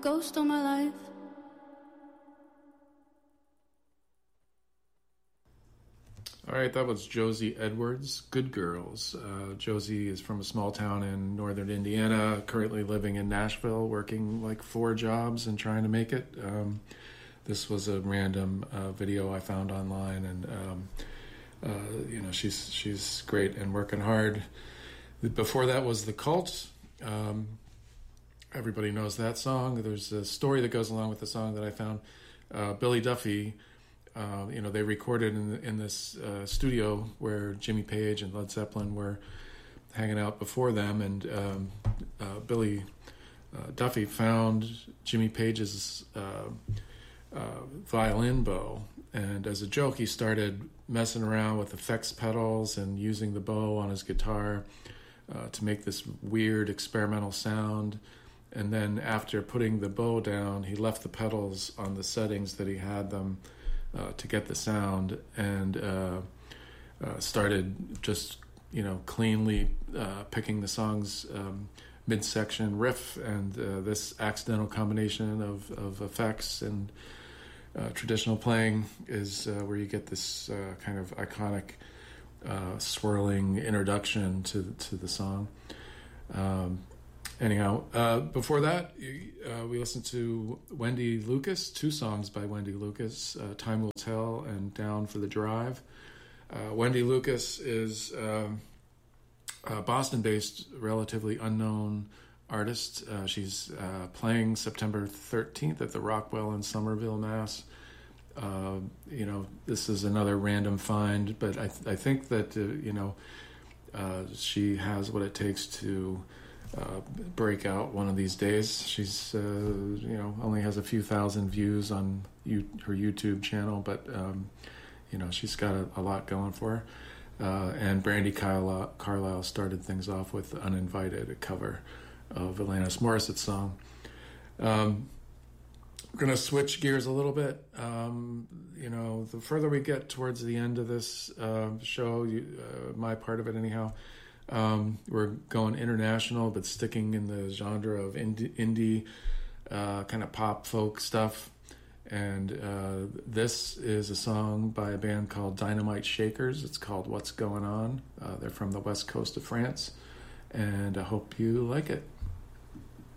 ghost all my life. All right, that was Josie Edwards, Good Girls. Josie is from a small town in northern Indiana, currently living in Nashville, working like 4 jobs and trying to make it. This was a random video I found online, and she's great and working hard. Before that was The Cult. Everybody knows that song. There's a story that goes along with the song that I found. Billy Duffy, they recorded in this studio where Jimmy Page and Led Zeppelin were hanging out before them, and Billy Duffy found Jimmy Page's violin bow, and as a joke he started messing around with effects pedals and using the bow on his guitar to make this weird experimental sound. And then after putting the bow down, he left the pedals on the settings that he had them to get the sound, and started just cleanly picking the song's midsection riff, and this accidental combination of effects and traditional playing is where you get this kind of iconic swirling introduction to the song. Before that, we listened to Wendy Lucas, 2 songs by Wendy Lucas, Time Will Tell and Down for the Drive. Wendy Lucas is a Boston-based, relatively unknown artist. She's playing September 13th at the Rockwell in Somerville, Mass. This is another random find, but I think that she has what it takes to break out one of these days. She's only has a few thousand views on her YouTube channel, but she's got a lot going for her. And Brandi Carlile started things off with Uninvited, a cover of Alanis Morissette's song. We're going to switch gears a little bit. The further we get towards the end of this show, my part of it anyhow, we're going international, but sticking in the genre of indie kind of pop folk stuff. And this is a song by a band called Dynamite Shakers. It's called What's Going On. They're from the west coast of France, and I hope you like it.